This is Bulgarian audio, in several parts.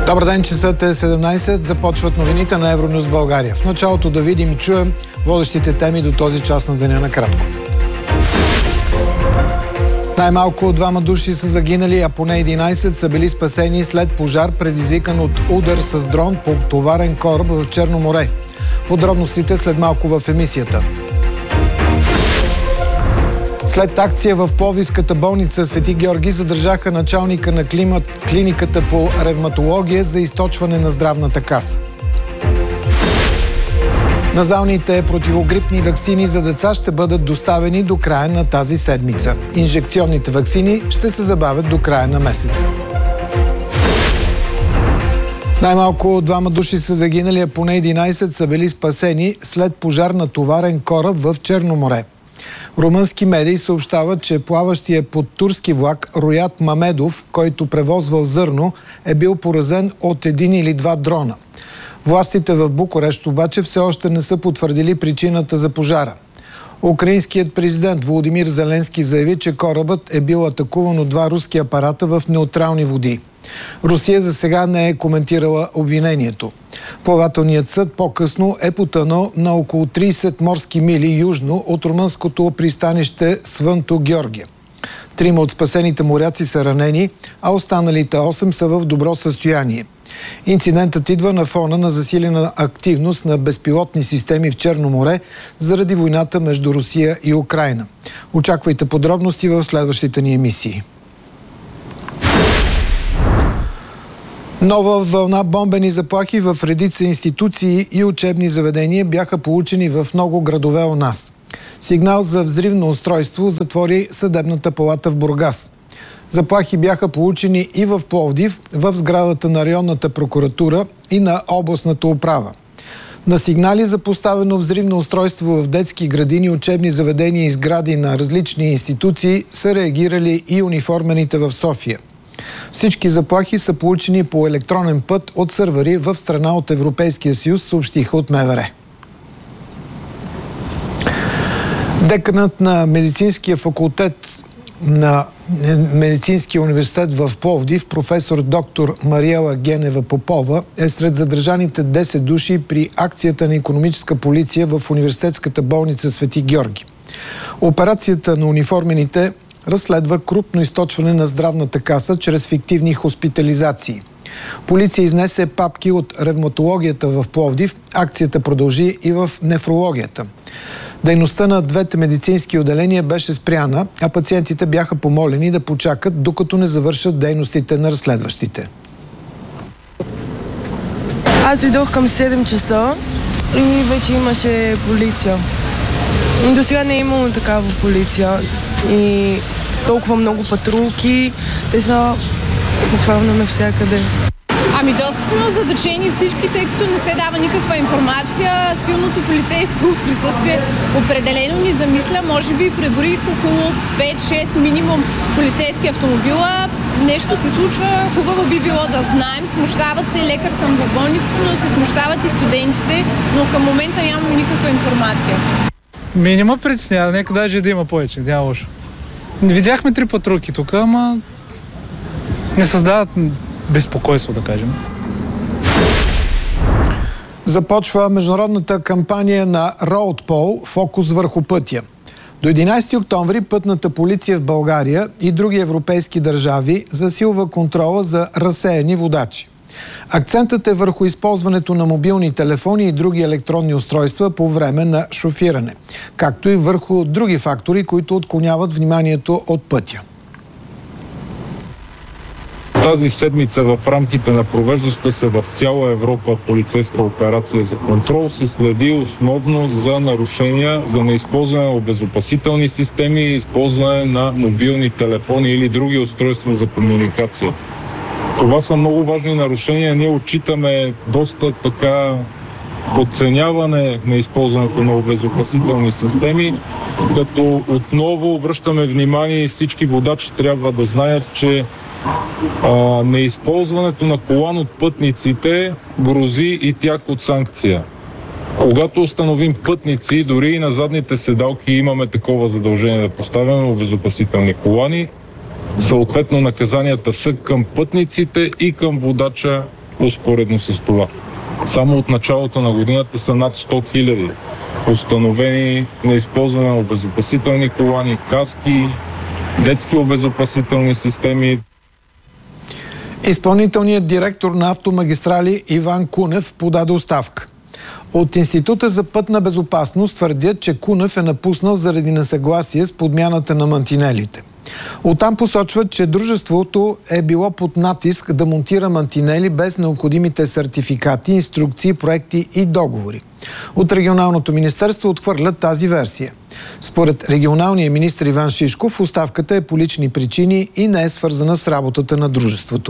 Добър ден, часът е 17. Започват новините на Евронюс България. В началото да видим и чуем водещите теми до този час на деня накратко. Най-малко 2 души са загинали, а поне 11 са били спасени след пожар, предизвикан от удар с дрон по товарен кораб в Черно море. Подробностите след малко в емисията. След акция в Пловдивската болница Свети Георги задържаха началника на клиниката по ревматология за източване на здравната каса. Назалните противогрипни ваксини за деца ще бъдат доставени до края на тази седмица. Инжекционните ваксини ще се забавят до края на месеца. Най-малко 2 души са загинали, а поне 11 са били спасени след пожар на товарен кораб в Черно море. Румънски медии съобщават, че плаващия под турски влак Роят Мамедов, който превозвал зърно, е бил поразен от 1 или 2 дрона. Властите в Букурещ обаче все още не са потвърдили причината за пожара. Украинският президент Володимир Зеленски заяви, че корабът е бил атакуван от 2 руски апарата в неутрални води. Русия за сега не е коментирала обвинението. Плавателният съд по-късно е потънал на около 30 морски мили южно от румънското пристанище Свънто Георгия. 3 от спасените моряци са ранени, а останалите 8 са в добро състояние. Инцидентът идва на фона на засилена активност на безпилотни системи в Черно море заради войната между Русия и Украйна. Очаквайте подробности в следващите ни емисии. Нова вълна бомбени заплахи в редица институции и учебни заведения бяха получени в много градове у нас. Сигнал за взривно устройство затвори съдебната палата в Бургас. Заплахи бяха получени и в Пловдив, в сградата на районната прокуратура и на областната управа. На сигнали за поставено взривно устройство в детски градини, учебни заведения и сгради на различни институции са реагирали и униформените в София. Всички заплахи са получени по електронен път от сървъри в страна от Европейския съюз, съобщиха от МВР. Деканът на медицинския факултет на Медицинския университет в Пловдив, професор доктор Мариела Генева Попова, е сред задържаните 10 души при акцията на икономическа полиция в университетската болница Свети Георги. Операцията на униформените разследва крупно източване на здравната каса чрез фиктивни хоспитализации. Полиция изнесе папки от ревматологията в Пловдив. Акцията продължи и в нефрологията. Дейността на 2 медицински отделения беше спряна, а пациентите бяха помолени да почакат, докато не завършат дейностите на разследващите. Аз дойдох към 7 часа и вече имаше полиция. До сега не е имало такава полиция и толкова много патрулки. Те са буквално навсякъде. Ами доста сме озадачени всички, тъй като не се дава никаква информация. Силното полицейско присъствие определено ни замисля. Може би преброих около 5-6 минимум полицейски автомобила. Нещо се случва, хубаво би било да знаем. Смущават се, лекар съм в болница, но се смущават и студентите, но към момента нямаме никаква информация. Не ме притеснява, нека даже да има повече, няма лошо. Видяхме 3 патрулки тук, ама не създават безпокойство, да кажем. Започва международната кампания на RoadPol «Фокус върху пътя». До 11 октомври пътната полиция в България и други европейски държави засилва контрола за разсеяни водачи. Акцентът е върху използването на мобилни телефони и други електронни устройства по време на шофиране, както и върху други фактори, които отклоняват вниманието от пътя. Тази седмица в рамките на провеждаща се в цяла Европа полицейска операция за контрол се следи основно за нарушения за неизползване на обезопасителни системи и използване на мобилни телефони или други устройства за комуникация. Това са много важни нарушения. Ние отчитаме доста така подценяване на използването на обезопасителни системи, като отново обръщаме внимание и всички водачи трябва да знаят, че неизползването на колан от пътниците грози и тях от санкция. Когато установим пътници, дори и на задните седалки имаме такова задължение да поставяме обезопасителни колани, съответно наказанията са към пътниците и към водача успоредно с това. Само от началото на годината са над 100 000 установени неизползване на обезопасителни колани, каски, детски обезопасителни системи. Изпълнителният директор на Автомагистрали Иван Кунев подаде оставка. От Института за пътна безопасност твърдят, че Кунев е напуснал заради несъгласие с подмяната на мантинелите. Оттам посочват, че дружеството е било под натиск да монтира мантинели без необходимите сертификати, инструкции, проекти и договори. От Регионалното министерство отхвърлят тази версия. Според регионалния министър Иван Шишков, оставката е по лични причини и не е свързана с работата на дружеството.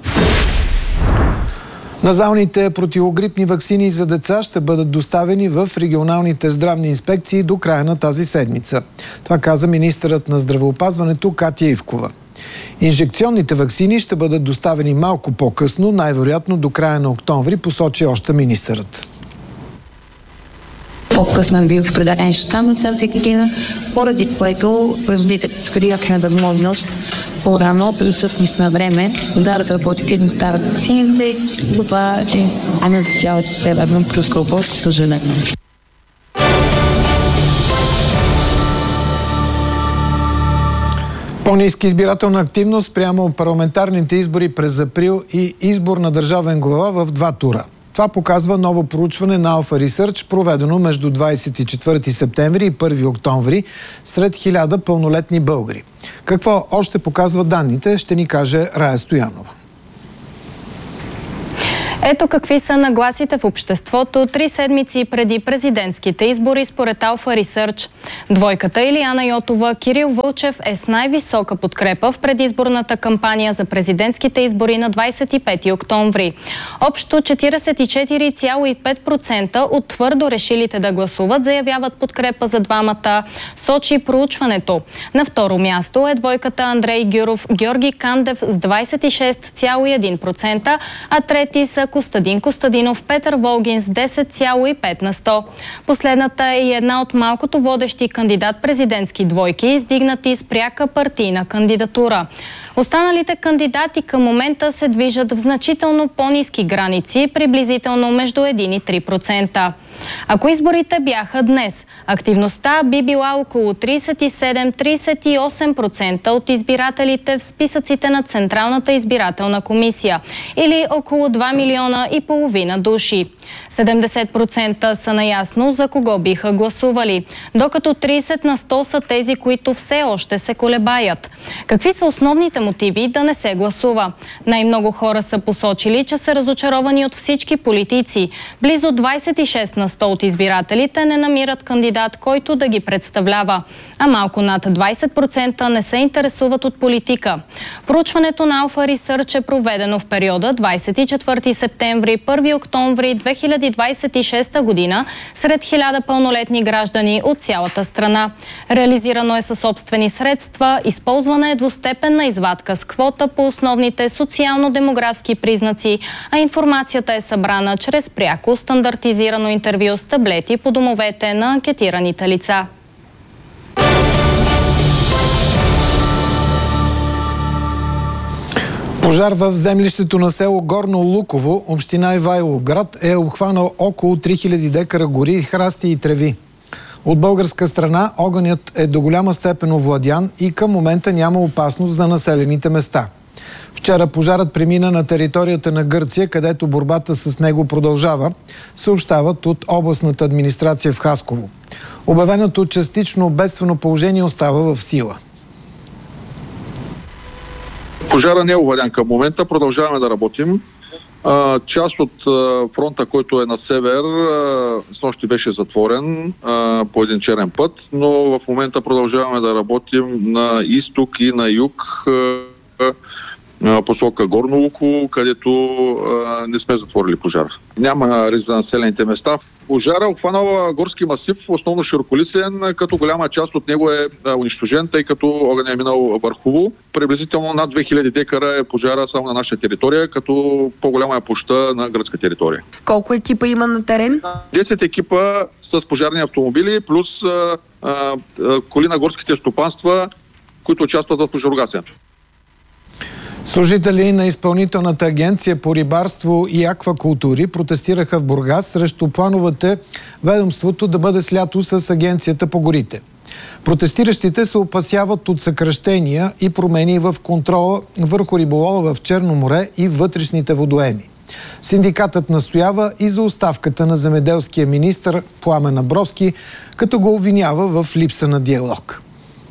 Назалните противогрипни ваксини за деца ще бъдат доставени в регионалните здравни инспекции до края на тази седмица. Това каза министърът на здравеопазването Катя Ивкова. Инжекционните ваксини ще бъдат доставени малко по-късно, най-вероятно до края на октомври, посочи още министърът. По-късно бил определен щам от тази година, поради което производителите скриха възможност по-рано, при отсъствност на време, да разработят и доставят ваксините. Това е не за цялото северно полукълбо, съжаление. По-ниска избирателна активност прямо парламентарните избори през април и избор на държавен глава в 2 тура. Това показва ново проучване на Alpha Research, проведено между 24 септември и 1 октомври сред 1000 пълнолетни българи. Какво още показват данните, ще ни каже Рая Стоянова. Ето какви са нагласите в обществото 3 седмици преди президентските избори според Alpha Research. Двойката Илияна Йотова, Кирил Вълчев е с най-висока подкрепа в предизборната кампания за президентските избори на 25 октомври. Общо 44,5% от твърдо решилите да гласуват заявяват подкрепа за двамата, сочи проучването. На второ място е двойката Андрей Гюров, Георги Кандев с 26,1%, а трети са Костадин Костадинов, Петър Волгин с 10,5%. Последната е и една от малкото водещи кандидат-президентски двойки, издигнати с пряка партийна кандидатура. Останалите кандидати към момента се движат в значително по-ниски граници, приблизително между 1 и 3%. Ако изборите бяха днес, активността би била около 37-38% от избирателите в списъците на Централната избирателна комисия или около 2,5 милиона души. 70% са наясно за кого биха гласували, докато 30% са тези, които все още се колебаят. Какви са основните мотиви да не се гласува? Най-много хора са посочили, че са разочаровани от всички политици. Близо 26% от избирателите не намират кандидат, който да ги представлява, а малко над 20% не се интересуват от политика. Проучването на Alpha Research е проведено в периода 24 септември – 1 октомври 2026 година сред 1000 пълнолетни граждани от цялата страна. Реализирано е със собствени средства, използвана е двустепенна извадка с квота по основните социално-демографски признаци, а информацията е събрана чрез пряко стандартизирано интервю с таблети по домовете на анкетираните лица. Пожар в землището на село Горно Луково, община Ивайловград, е обхванал около 3000 декара гори, храсти и треви. От българска страна огънят е до голяма степен овладян и към момента няма опасност за населените места. Вчера пожарът премина на територията на Гърция, където борбата с него продължава, съобщават от областната администрация в Хасково. Обявеното частично бедствено положение остава в сила. Пожара не е овладян към момента, продължаваме да работим. Част от фронта, който е на север, снощи беше затворен по един черен път, но в момента продължаваме да работим на изток и на юг, посока Горно Луково, където не сме затворили пожара. Няма риск за населените места. Пожара обхванал горски масив, основно широколистен, като голяма част от него е унищожен, тъй като огън е минал върхово. Приблизително над 2000 декара е пожара само на наша територия, като по-голяма е площта на гръцка територия. Колко екипа има на терен? 10 екипа с пожарни автомобили, плюс коли на горските стопанства, които участват в пожарогасенето. Служители на Изпълнителната агенция по рибарство и аквакултури протестираха в Бургас срещу плановете ведомството да бъде слято с Агенцията по горите. Протестиращите се опасяват от съкращения и промени в контрола върху риболова в Черно море и вътрешните водоеми. Синдикатът настоява и за оставката на земеделския министър Пламен Абровски, като го обвинява в липса на диалог.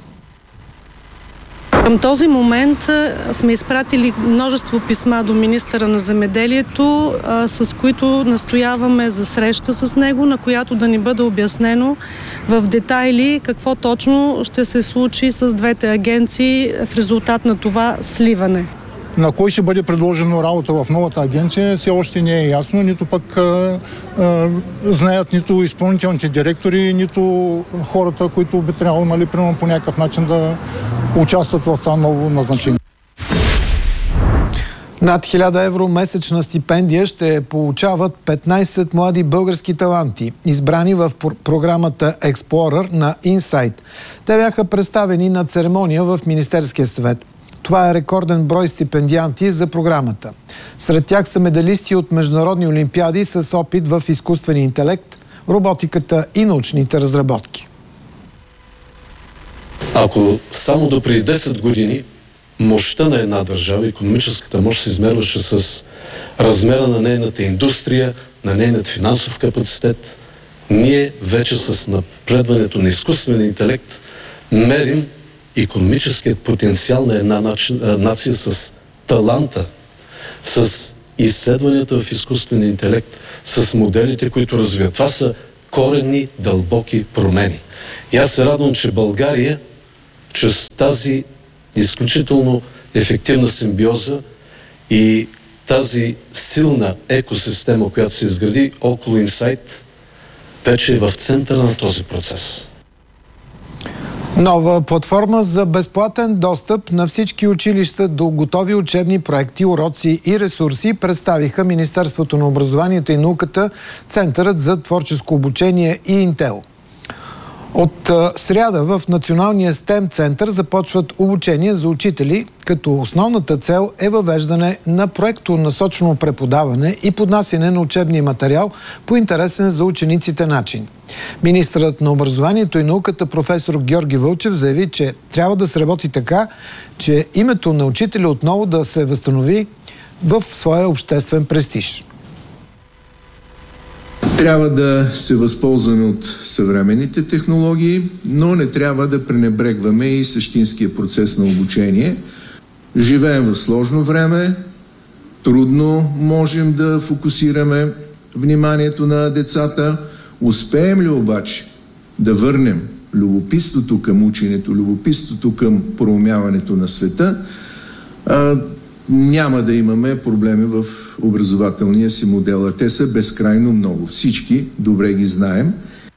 Към този момент сме изпратили множество писма до министъра на земеделието, с които настояваме за среща с него, на която да ни бъде обяснено в детайли какво точно ще се случи с двете агенции в резултат на това сливане. На кой ще бъде предложено работа в новата агенция, все още не е ясно, нито пък знаят нито изпълнителните директори, нито хората, които би трябвало по някакъв начин да участват в това ново назначение. Над 1000 евро месечна стипендия ще получават 15 млади български таланти, избрани в програмата Explorer на Insight. Те бяха представени на церемония в Министерския съвет. Това е рекорден брой стипендианти за програмата. Сред тях са медалисти от международни олимпиади с опит в изкуствения интелект, роботиката и научните разработки. Ако само до преди 10 години мощта на една държава, икономическата мощ се измерваше с размера на нейната индустрия, на нейният финансов капацитет, ние вече с напредването на изкуствения интелект мерим икономическият потенциал на една нация с таланта, с изследванията в изкуствения интелект, с моделите, които развиват. Това са коренни, дълбоки промени. И аз се радвам, че България чрез тази изключително ефективна симбиоза и тази силна екосистема, която се изгради около Insight, вече е в центъра на този процес. Нова платформа за безплатен достъп на всички училища до готови учебни проекти, уроци и ресурси представиха Министерството на образованието и науката, Центърът за творческо обучение и Интел. От сряда в Националния STEM център започват обучение за учители, като основната цел е въвеждане на проектонасочено преподаване и поднасяне на учебния материал по интересен за учениците начин. Министърът на образованието и науката професор Георги Вълчев заяви, че трябва да се работи така, че името на учителя отново да се възстанови в своя обществен престиж. Трябва да се възползваме от съвременните технологии, но не трябва да пренебрегваме и същинския процес на обучение. Живеем в сложно време, трудно можем да фокусираме вниманието на децата. Успеем ли обаче да върнем любопитството към ученето, любопитството към проумяването на света, няма да имаме проблеми в образователния си модел. А те са безкрайно много. Всички добре ги знаем.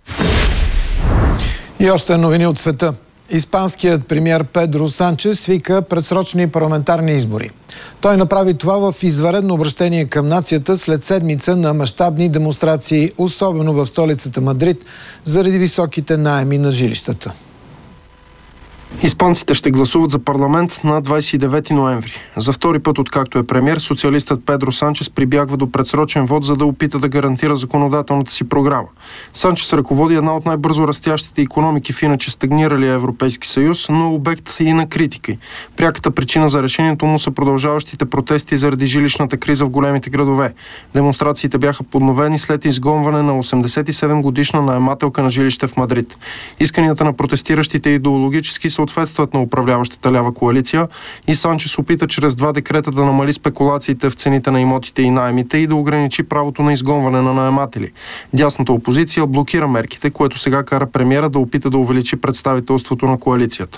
И още новини от света. Испанският премиер Педро Санчес свика предсрочни парламентарни избори. Той направи това в извънредно обръщение към нацията след седмица на мащабни демонстрации, особено в столицата Мадрид, заради високите наеми на жилищата. Испанците ще гласуват за парламент на 29 ноември. За втори път, откакто е премиер, социалистът Педро Санчес прибягва до предсрочен вод, за да опита да гарантира законодателната си програма. Санчес ръководи една от най-бързо растящите икономики в иначе стагниралия Европейски съюз, но обект и на критики. Пряката причина за решението му са продължаващите протести заради жилищната криза в големите градове. Демонстрациите бяха подновени след изгонване на 87-годишна наемателка на жилище в Мадрид. Исканията на протестиращите идеологически съответстват на управляващата лява коалиция и Санчес опита чрез 2 декрета да намали спекулациите в цените на имотите и наемите и да ограничи правото на изгонване на наематели. Дясната опозиция блокира мерките, което сега кара премиера да опита да увеличи представителството на коалицията.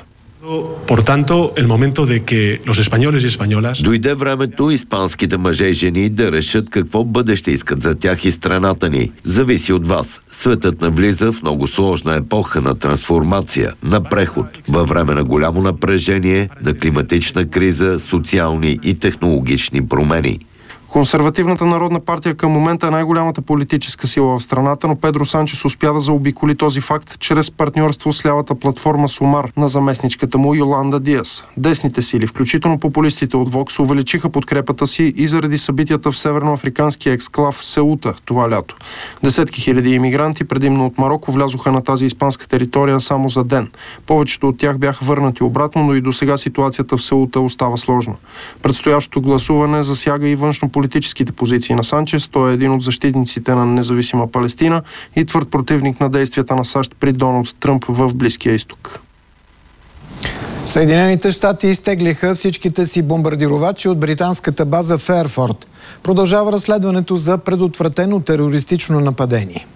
Дойде времето испанските мъже и жени да решат какво бъдеще искат за тях и страната ни. Зависи от вас. Светът навлиза в много сложна епоха на трансформация, на преход, във време на голямо напрежение, на климатична криза, социални и технологични промени. Консервативната народна партия към момента е най-голямата политическа сила в страната, но Педро Санчес успя да заобиколи този факт чрез партньорство с лявата платформа Сумар на заместничката му Йоланда Диас. Десните сили, включително популистите от Вокс, увеличиха подкрепата си и заради събитията в северноафриканския ексклав Сеута това лято. Десетки хиляди имигранти, предимно от Мароко, влязоха на тази испанска територия само за ден. Повечето от тях бяха върнати обратно, но и до сега ситуацията в Сеута остава сложна. Предстоящото гласуване засяга и външнополитическите позиции на Санчес. Той е един от защитниците на независима Палестина и твърд противник на действията на САЩ при Доналд Тръмп в Близкия изток. Съединените щати изтеглиха всичките си бомбардировачи от британската база в Фейерфорд. Продължава разследването за предотвратено терористично нападение.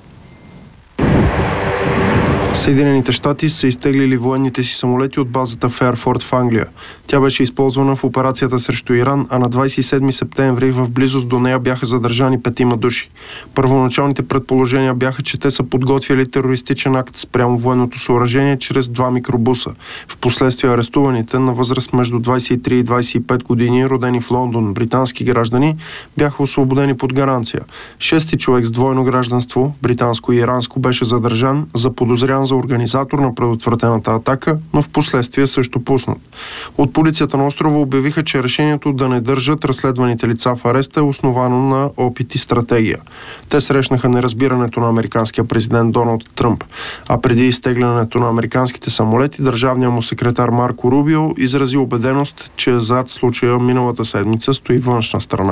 Съединените щати са изтеглили военните си самолети от базата Фейерфорд в Англия. Тя беше използвана в операцията срещу Иран, а на 27 септември в близост до нея бяха задържани 5 души. Първоначалните предположения бяха, че те са подготвили терористичен акт спрямо военното съоръжение чрез 2 микробуса. Впоследствие арестуваните на възраст между 23 и 25 години, родени в Лондон, британски граждани, бяха освободени под гаранция. 6-ти човек с двойно гражданство, британско и иранско, беше задържан, заподозрян за организатор на предотвратената атака, но в последствие също пуснат. От полицията на острова обявиха, че решението да не държат разследваните лица в ареста е основано на опит и стратегия. Те срещнаха неразбирането на американския президент Доналд Тръмп, а преди изтеглянето на американските самолети, държавният му секретар Марко Рубио изрази убеденост, че зад случая миналата седмица стои външна страна.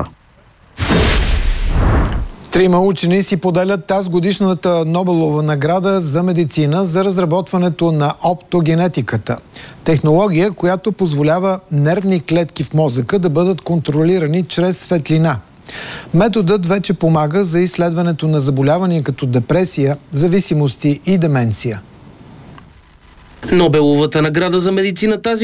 3 учени си поделят тази годишната Нобелова награда за медицина за разработването на оптогенетиката. Технология, която позволява нервни клетки в мозъка да бъдат контролирани чрез светлина. Методът вече помага за изследването на заболявания като депресия, зависимости и деменция. Нобеловата награда за медицина тази